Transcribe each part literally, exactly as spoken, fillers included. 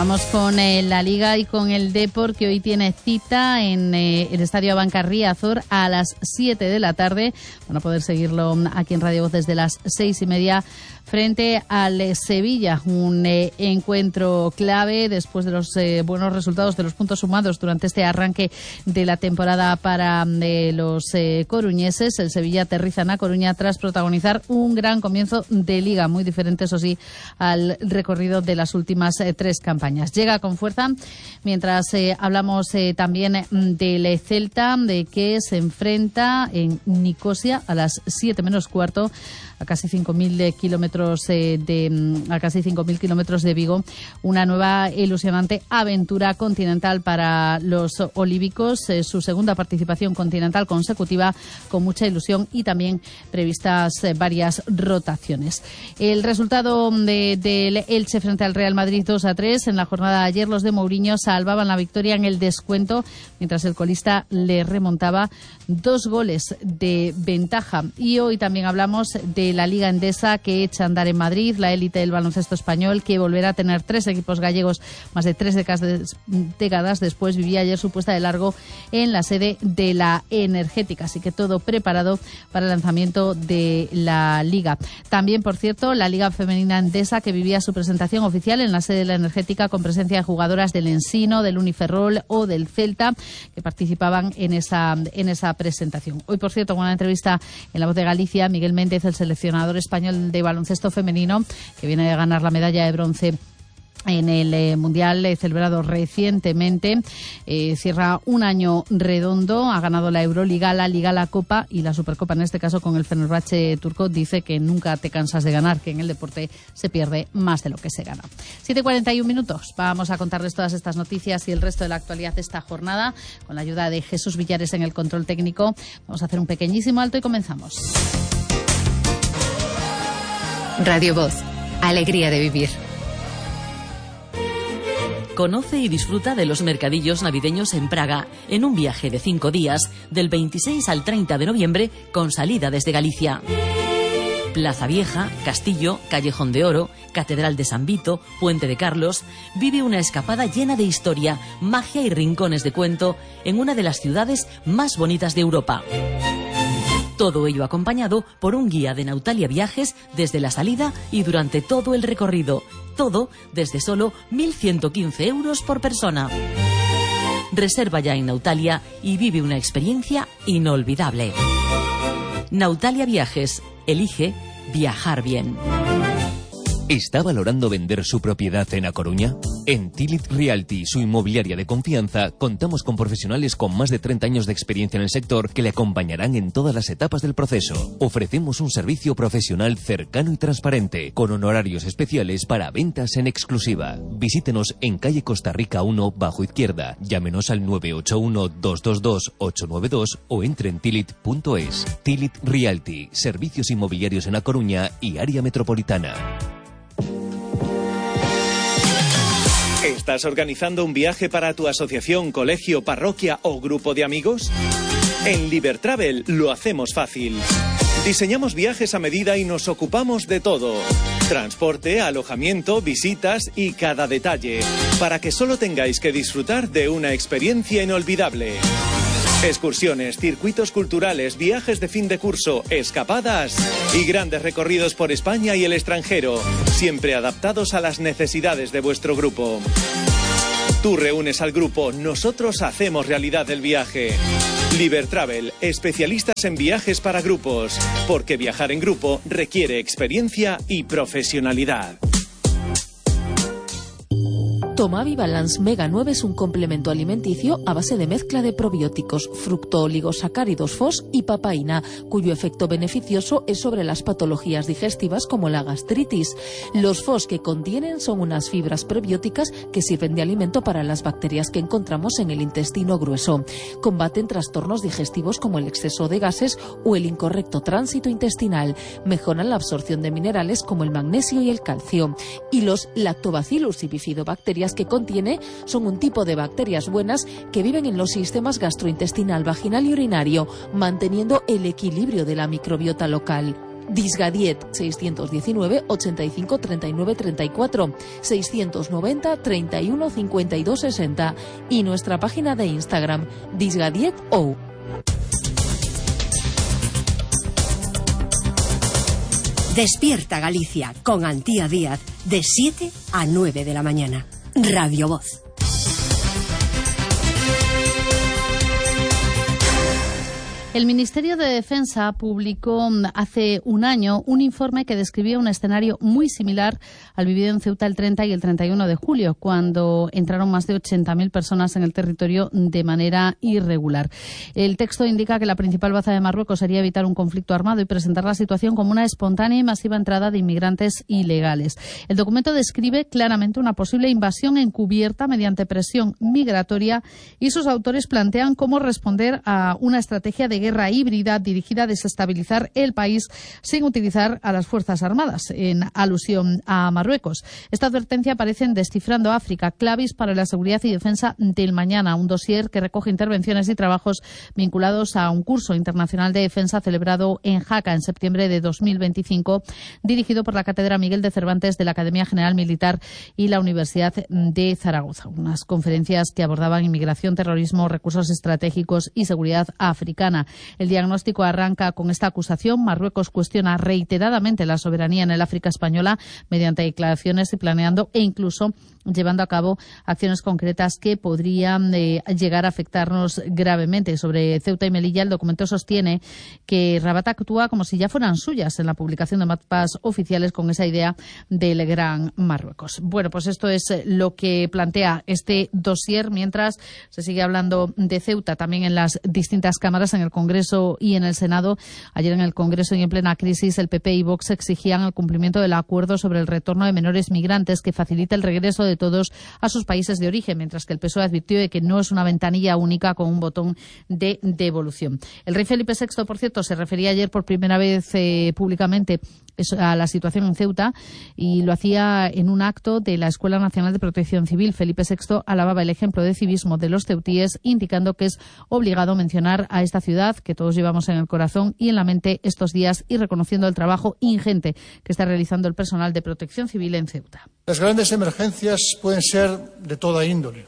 Vamos con eh, la Liga y con el Depor, que hoy tiene cita en eh, el Estadio Abanca Riazor a las siete de la tarde. Van a poder seguirlo aquí en Radio Voz desde las seis y media frente al eh, Sevilla. Un eh, encuentro clave después de los eh, buenos resultados de los puntos sumados durante este arranque de la temporada para eh, los eh, coruñeses. El Sevilla aterriza en A Coruña tras protagonizar un gran comienzo de Liga, muy diferente, eso sí, al recorrido de las últimas eh, tres campañas. Llega con fuerza, mientras eh, hablamos eh, también del Celta, de que se enfrenta en Nicosia a las siete menos cuarto, a casi cinco mil kilómetros eh, de a casi cinco mil kilómetros de Vigo, una nueva ilusionante aventura continental para los olívicos, eh, su segunda participación continental consecutiva, con mucha ilusión y también previstas eh, varias rotaciones. El resultado de, del Elche frente al Real Madrid dos a tres. En la jornada de ayer los de Mourinho salvaban la victoria en el descuento, mientras el colista le remontaba dos goles de ventaja. Y hoy también hablamos de la Liga Endesa, que echa a andar en Madrid, la élite del baloncesto español, que volverá a tener tres equipos gallegos más de tres décadas después. Vivía ayer su puesta de largo en la sede de la Energética, así que todo preparado para el lanzamiento de la Liga. También, por cierto, la Liga Femenina Endesa, que vivía su presentación oficial en la sede de la Energética, con presencia de jugadoras del Ensino, del Uniferrol o del Celta, que participaban en esa, en esa presentación. Hoy, por cierto, con una entrevista en La Voz de Galicia, Miguel Méndez, el seleccionador español de baloncesto femenino, que viene de ganar la medalla de bronce en el eh, Mundial eh, celebrado recientemente, eh, cierra un año redondo. Ha ganado la Euroliga, la Liga, la Copa y la Supercopa, en este caso con el Fenerbahce turco. Dice que nunca te cansas de ganar, que en el deporte se pierde más de lo que se gana. siete cuarenta y un minutos. Vamos a contarles todas estas noticias y el resto de la actualidad de esta jornada con la ayuda de Jesús Villares en el control técnico. Vamos a hacer un pequeñísimo alto y comenzamos. Radio Voz, alegría de vivir. Conoce y disfruta de los mercadillos navideños en Praga, en un viaje de cinco días, del veintiséis al treinta de noviembre, con salida desde Galicia. Plaza Vieja, Castillo, Callejón de Oro, Catedral de San Vito, Puente de Carlos. Vive una escapada llena de historia, magia y rincones de cuento en una de las ciudades más bonitas de Europa. Todo ello acompañado por un guía de Nautalia Viajes desde la salida y durante todo el recorrido. Todo desde solo mil ciento quince euros por persona. Reserva ya en Nautalia y vive una experiencia inolvidable. Nautalia Viajes. Elige viajar bien. ¿Está valorando vender su propiedad en A Coruña? En Tilit Realty, su inmobiliaria de confianza, contamos con profesionales con más de treinta años de experiencia en el sector que le acompañarán en todas las etapas del proceso. Ofrecemos un servicio profesional cercano y transparente, con honorarios especiales para ventas en exclusiva. Visítenos en calle Costa Rica uno, bajo izquierda. Llámenos al nueve ocho uno, dos dos dos, ocho nueve dos o entre en tilit punto es. Tilit Realty, servicios inmobiliarios en A Coruña y área metropolitana. ¿Estás organizando un viaje para tu asociación, colegio, parroquia o grupo de amigos? En Libertravel lo hacemos fácil. Diseñamos viajes a medida y nos ocupamos de todo. Transporte, alojamiento, visitas y cada detalle, para que solo tengáis que disfrutar de una experiencia inolvidable. Excursiones, circuitos culturales, viajes de fin de curso, escapadas y grandes recorridos por España y el extranjero, siempre adaptados a las necesidades de vuestro grupo. Tú reúnes al grupo, nosotros hacemos realidad el viaje. Libertravel, especialistas en viajes para grupos, porque viajar en grupo requiere experiencia y profesionalidad. Tomavi Balance Mega nueve es un complemento alimenticio a base de mezcla de probióticos, fructooligosacáridos F O S y papaína, cuyo efecto beneficioso es sobre las patologías digestivas como la gastritis. Los F O S que contienen son unas fibras prebióticas que sirven de alimento para las bacterias que encontramos en el intestino grueso. Combaten trastornos digestivos como el exceso de gases o el incorrecto tránsito intestinal. Mejoran la absorción de minerales como el magnesio y el calcio. Y los Lactobacillus y bifidobacterias que contiene son un tipo de bacterias buenas que viven en los sistemas gastrointestinal, vaginal y urinario, manteniendo el equilibrio de la microbiota local. Disgadiet seiscientos diecinueve ochenta y cinco treinta y nueve treinta y cuatro, seiscientos noventa treinta y uno cincuenta y dos sesenta y nuestra página de Instagram disgadietou. Despierta Galicia con Antía Díaz de siete a nueve de la mañana. Radio Voz. El Ministerio de Defensa publicó hace un año un informe que describía un escenario muy similar al vivido en Ceuta el treinta y el treinta y uno de julio, cuando entraron más de ochenta mil personas en el territorio de manera irregular. El texto indica que la principal baza de Marruecos sería evitar un conflicto armado y presentar la situación como una espontánea y masiva entrada de inmigrantes ilegales. El documento describe claramente una posible invasión encubierta mediante presión migratoria y sus autores plantean cómo responder a una estrategia de guerra híbrida dirigida a desestabilizar el país sin utilizar a las Fuerzas Armadas, en alusión a Marruecos. Esta advertencia aparece en Descifrando África, claves para la seguridad y defensa del mañana, un dossier que recoge intervenciones y trabajos vinculados a un curso internacional de defensa celebrado en Jaca en septiembre de dos mil veinticinco, dirigido por la Cátedra Miguel de Cervantes de la Academia General Militar y la Universidad de Zaragoza. Unas conferencias que abordaban inmigración, terrorismo, recursos estratégicos y seguridad africana. El diagnóstico arranca con esta acusación. Marruecos cuestiona reiteradamente la soberanía en el África española mediante declaraciones y planeando e incluso llevando a cabo acciones concretas que podrían eh, llegar a afectarnos gravemente. Sobre Ceuta y Melilla, el documento sostiene que Rabat actúa como si ya fueran suyas en la publicación de mapas oficiales con esa idea del Gran Marruecos. Bueno, pues esto es lo que plantea este dossier, mientras se sigue hablando de Ceuta también en las distintas cámaras, en el Congreso y en el Senado. Ayer en el Congreso y en plena crisis, el P P y Vox exigían el cumplimiento del acuerdo sobre el retorno de menores migrantes que facilite el regreso de todos a sus países de origen, mientras que el P S O E advirtió de que no es una ventanilla única con un botón de devolución. El rey Felipe sexto, por cierto, se refería ayer por primera vez eh, públicamente a la situación en Ceuta y lo hacía en un acto de la Escuela Nacional de Protección Civil. Felipe sexto alababa el ejemplo de civismo de los ceutíes, indicando que es obligado mencionar a esta ciudad que todos llevamos en el corazón y en la mente estos días, y reconociendo el trabajo ingente que está realizando el personal de Protección Civil en Ceuta. Las grandes emergencias pueden ser de toda índole.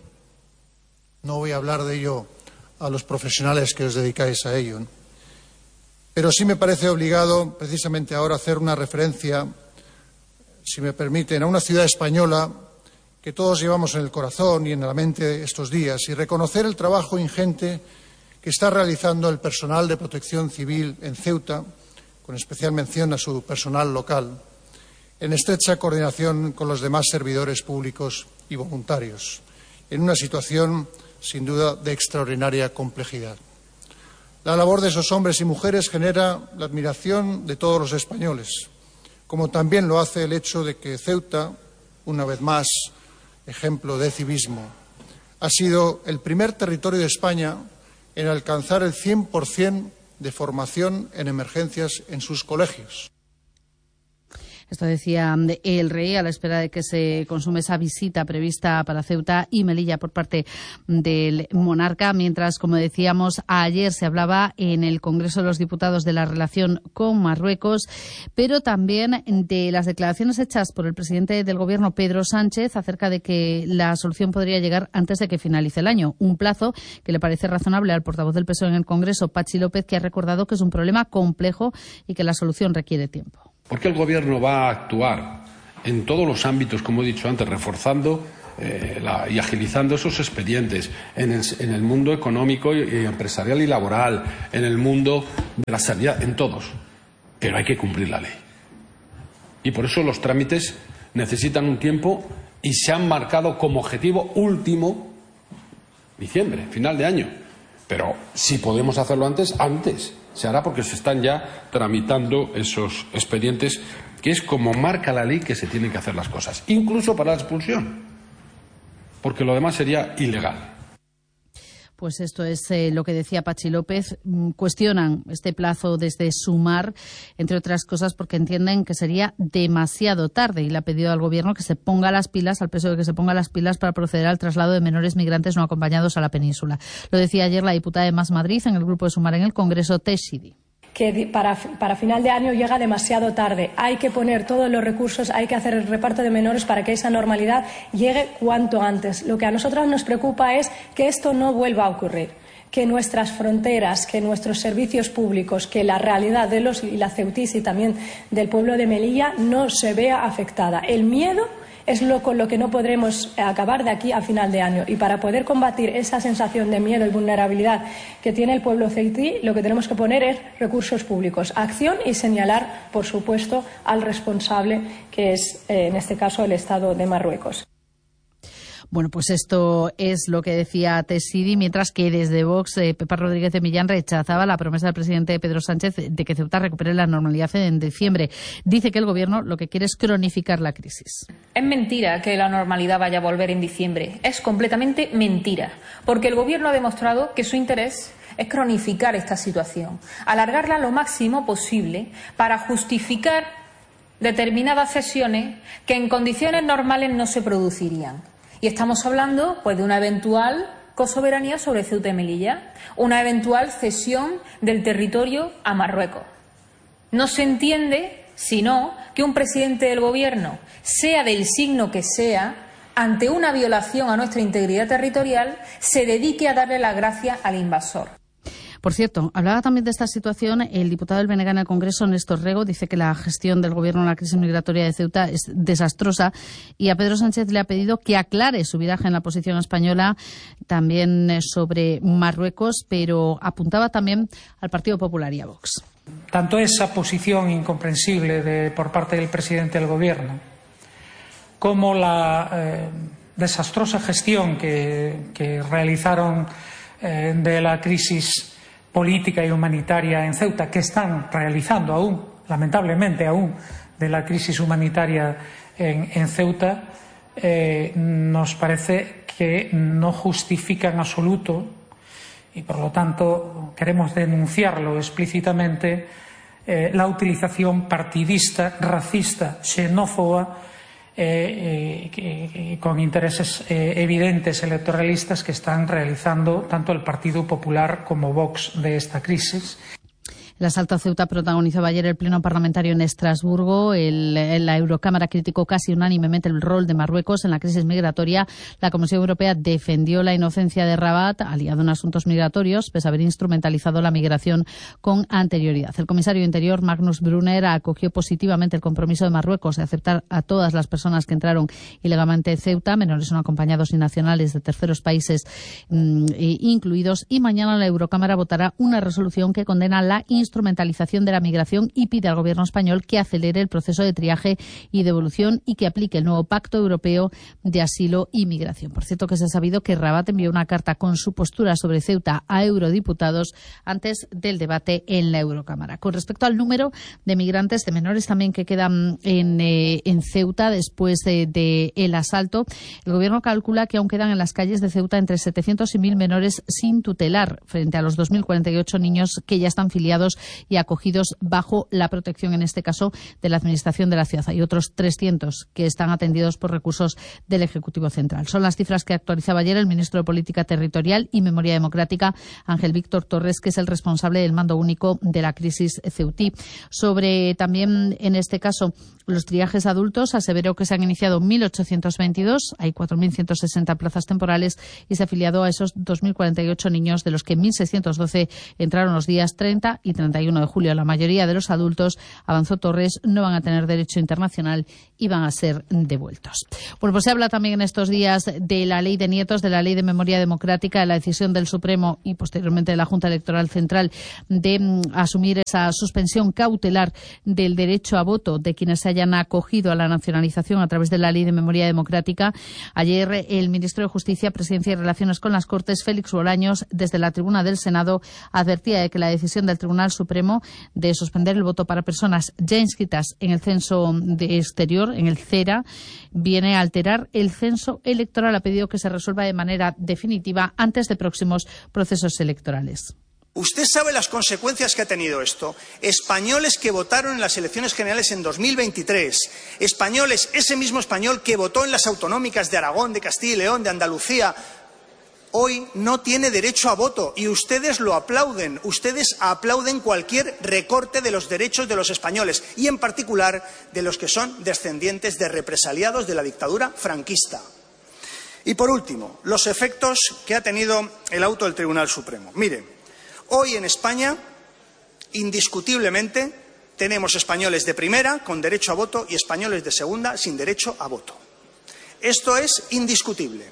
No voy a hablar de ello a los profesionales que os dedicáis a ello, ¿no? Pero sí me parece obligado, precisamente ahora, hacer una referencia, si me permiten, a una ciudad española que todos llevamos en el corazón y en la mente estos días, y reconocer el trabajo ingente que está realizando el personal de Protección Civil en Ceuta, con especial mención a su personal local, en estrecha coordinación con los demás servidores públicos y voluntarios, en una situación, sin duda, de extraordinaria complejidad. La labor de esos hombres y mujeres genera la admiración de todos los españoles, como también lo hace el hecho de que Ceuta, una vez más, ejemplo de civismo, ha sido el primer territorio de España en alcanzar el cien por cien de formación en emergencias en sus colegios. Esto decía el rey a la espera de que se consume esa visita prevista para Ceuta y Melilla por parte del monarca, mientras, como decíamos, ayer se hablaba en el Congreso de los Diputados de la relación con Marruecos, pero también de las declaraciones hechas por el presidente del Gobierno, Pedro Sánchez, acerca de que la solución podría llegar antes de que finalice el año, un plazo que le parece razonable al portavoz del P S O E en el Congreso, Pachi López, que ha recordado que es un problema complejo y que la solución requiere tiempo. Porque el Gobierno va a actuar en todos los ámbitos, como he dicho antes, reforzando eh, la, y agilizando esos expedientes en el, en el mundo económico y, y empresarial y laboral, en el mundo de la sanidad, en todos. Pero hay que cumplir la ley. Y por eso los trámites necesitan un tiempo y se han marcado como objetivo último diciembre, final de año. Pero si podemos hacerlo antes, antes. Se hará porque se están ya tramitando esos expedientes, que es como marca la ley que se tienen que hacer las cosas, incluso para la expulsión, porque lo demás sería ilegal. Pues esto es eh, lo que decía Pachi López. Cuestionan este plazo desde Sumar, entre otras cosas, porque entienden que sería demasiado tarde y le ha pedido al Gobierno que se ponga las pilas, al P S O E que se ponga las pilas para proceder al traslado de menores migrantes no acompañados a la península. Lo decía ayer la diputada de Más Madrid en el grupo de Sumar en el Congreso, Teixidi. que para, para final de año llega demasiado tarde. Hay que poner todos los recursos, hay que hacer el reparto de menores para que esa normalidad llegue cuanto antes. Lo que a nosotros nos preocupa es que esto no vuelva a ocurrir, que nuestras fronteras, que nuestros servicios públicos, que la realidad de los y la ceutís y también del pueblo de Melilla no se vea afectada. El miedo es lo con lo que no podremos acabar de aquí a final de año. Y para poder combatir esa sensación de miedo y vulnerabilidad que tiene el pueblo ceutí, lo que tenemos que poner es recursos públicos, acción y señalar, por supuesto, al responsable, que es, eh, en este caso, el Estado de Marruecos. Bueno, pues esto es lo que decía Tessidi, mientras que desde Vox, eh, Pepa Rodríguez de Millán rechazaba la promesa del presidente Pedro Sánchez de que Ceuta recupere la normalidad en diciembre. Dice que el Gobierno lo que quiere es cronificar la crisis. Es mentira que la normalidad vaya a volver en diciembre. Es completamente mentira, porque el Gobierno ha demostrado que su interés es cronificar esta situación, alargarla lo máximo posible para justificar determinadas cesiones que en condiciones normales no se producirían. Y estamos hablando pues de una eventual cosoberanía sobre Ceuta y Melilla, una eventual cesión del territorio a Marruecos. No se entiende, sino que un presidente del Gobierno, sea del signo que sea, ante una violación a nuestra integridad territorial, se dedique a darle la gracia al invasor. Por cierto, hablaba también de esta situación el diputado del B N G en el Congreso, Néstor Rego. Dice que la gestión del Gobierno en la crisis migratoria de Ceuta es desastrosa y a Pedro Sánchez le ha pedido que aclare su viraje en la posición española, también sobre Marruecos, pero apuntaba también al Partido Popular y a Vox. Tanto esa posición incomprensible de, por parte del presidente del Gobierno como la eh, desastrosa gestión que, que realizaron eh, de la crisis política y humanitaria en Ceuta, que están realizando aún, lamentablemente aún, de la crisis humanitaria en, en Ceuta, eh, nos parece que no justifica en absoluto, y por lo tanto queremos denunciarlo explícitamente, eh, la utilización partidista, racista, xenófoba, Eh, eh, con intereses eh, evidentes electoralistas que están realizando tanto el Partido Popular como Vox de esta crisis. El asalto a Ceuta protagonizaba ayer el Pleno Parlamentario en Estrasburgo. El, el, la Eurocámara criticó casi unánimemente el rol de Marruecos en la crisis migratoria. La Comisión Europea defendió la inocencia de Rabat, aliado en asuntos migratorios, pese a haber instrumentalizado la migración con anterioridad. El comisario de Interior, Magnus Brunner, acogió positivamente el compromiso de Marruecos de aceptar a todas las personas que entraron ilegalmente en Ceuta, menores no acompañados y nacionales de terceros países mmm, incluidos. Y mañana la Eurocámara votará una resolución que condena la instrumentalización de la migración y pide al Gobierno español que acelere el proceso de triaje y devolución y que aplique el nuevo Pacto Europeo de Asilo y Migración. Por cierto, que se ha sabido que Rabat envió una carta con su postura sobre Ceuta a eurodiputados antes del debate en la Eurocámara. Con respecto al número de migrantes, de menores también que quedan en, eh, en Ceuta después del de, de asalto, el Gobierno calcula que aún quedan en las calles de Ceuta entre setecientos y mil menores sin tutelar, frente a los dos mil cuarenta y ocho niños que ya están filiados y acogidos bajo la protección, en este caso, de la Administración de la ciudad. Hay otros trescientos que están atendidos por recursos del Ejecutivo Central. Son las cifras que actualizaba ayer el ministro de Política Territorial y Memoria Democrática, Ángel Víctor Torres, que es el responsable del mando único de la crisis ceutí. Sobre también, en este caso, los triajes adultos, aseveró que se han iniciado mil ochocientos veintidós, hay cuatro mil ciento sesenta plazas temporales y se ha afiliado a esos dos mil cuarenta y ocho niños, de los que mil seiscientos doce entraron los días treinta y treinta y uno de julio. La mayoría de los adultos, avanzó Torres, no van a tener derecho internacional y van a ser devueltos. Bueno, pues se habla también en estos días de la ley de nietos, de la ley de memoria democrática, de la decisión del Supremo y posteriormente de la Junta Electoral Central de mm, asumir esa suspensión cautelar del derecho a voto de quienes se hayan acogido a la nacionalización a través de la ley de memoria democrática. Ayer el ministro de Justicia, Presidencia y Relaciones con las Cortes, Félix Bolaños, desde la tribuna del Senado, advertía de que la decisión del Tribunal Supremo de suspender el voto para personas ya inscritas en el censo de exterior, en el CERA, viene a alterar el censo electoral. Ha pedido que se resuelva de manera definitiva antes de próximos procesos electorales. Usted sabe las consecuencias que ha tenido esto. Españoles que votaron en las elecciones generales en dos mil veintitrés, españoles, ese mismo español que votó en las autonómicas de Aragón, de Castilla y León, de Andalucía hoy no tiene derecho a voto y ustedes lo aplauden. Ustedes aplauden cualquier recorte de los derechos de los españoles y, en particular, de los que son descendientes de represaliados de la dictadura franquista. Y, por último, los efectos que ha tenido el auto del Tribunal Supremo. Miren, hoy en España, indiscutiblemente, tenemos españoles de primera con derecho a voto y españoles de segunda sin derecho a voto. Esto es indiscutible.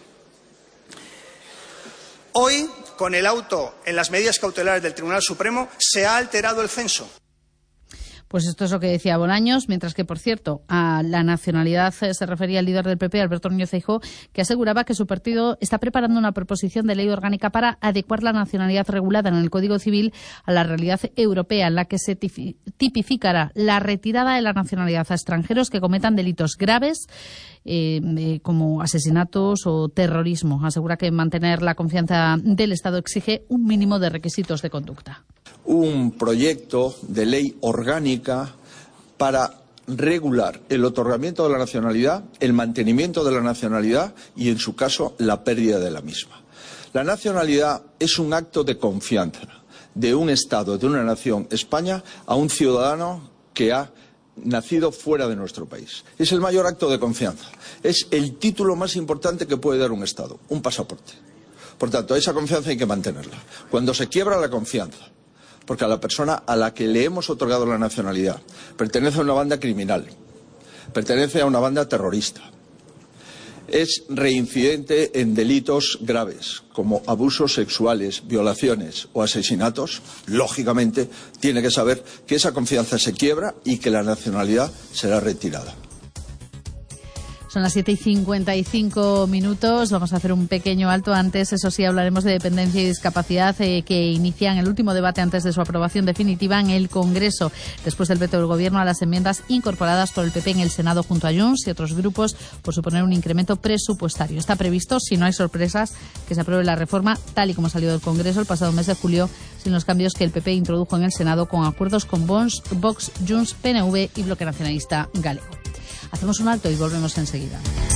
Hoy, con el auto en las medidas cautelares del Tribunal Supremo, se ha alterado el censo. Pues esto es lo que decía Bolaños, mientras que, por cierto, a la nacionalidad se refería el líder del P P, Alberto Núñez Feijóo, que aseguraba que su partido está preparando una proposición de ley orgánica para adecuar la nacionalidad regulada en el Código Civil a la realidad europea, en la que se tipificará la retirada de la nacionalidad a extranjeros que cometan delitos graves, Eh, eh, como asesinatos o terrorismo. Asegura que mantener la confianza del Estado exige un mínimo de requisitos de conducta. Un proyecto de ley orgánica para regular el otorgamiento de la nacionalidad, el mantenimiento de la nacionalidad y, en su caso, la pérdida de la misma. La nacionalidad es un acto de confianza de un Estado, de una nación, España, a un ciudadano que ha nacido fuera de nuestro país. Es el mayor acto de confianza. Es el título más importante que puede dar un Estado, un pasaporte. Por tanto, esa confianza hay que mantenerla. Cuando se quiebra la confianza, porque a la persona a la que le hemos otorgado la nacionalidad pertenece a una banda criminal, pertenece a una banda terrorista, es reincidente en delitos graves como abusos sexuales, violaciones o asesinatos, lógicamente tiene que saber que esa confianza se quiebra y que la nacionalidad será retirada. Son las siete y cincuenta y cinco minutos. Vamos a hacer un pequeño alto. Antes, eso sí, hablaremos de dependencia y discapacidad, eh, que inician el último debate antes de su aprobación definitiva en el Congreso, después del veto del Gobierno a las enmiendas incorporadas por el P P en el Senado junto a Junts y otros grupos por suponer un incremento presupuestario. Está previsto, si no hay sorpresas, que se apruebe la reforma tal y como salió del Congreso el pasado mes de julio, sin los cambios que el P P introdujo en el Senado con acuerdos con Vox, Vox, Junts, P N V y Bloque Nacionalista Galego. Hacemos un alto y volvemos enseguida.